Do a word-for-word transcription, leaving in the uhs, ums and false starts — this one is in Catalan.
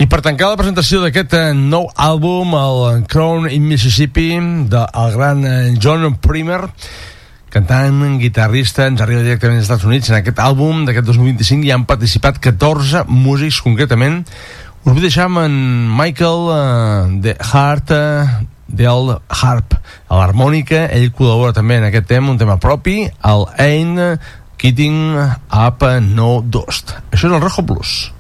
I per tancar la presentació d'aquest eh, nou àlbum, el Crown in Mississippi, del gran eh, John Primer, cantant, guitarrista, ens arriba directament als Estats Units. En aquest àlbum d'aquest dos mil vint-i-cinc hi han participat catorze músics concretament. Us vull deixar amb en Michael uh, de Hart uh, del Harp a l'harmònica. Ell col·labora també en aquest tema, un tema propi, el Ain't Kidding Up No Dust. Això és el Reho Blues.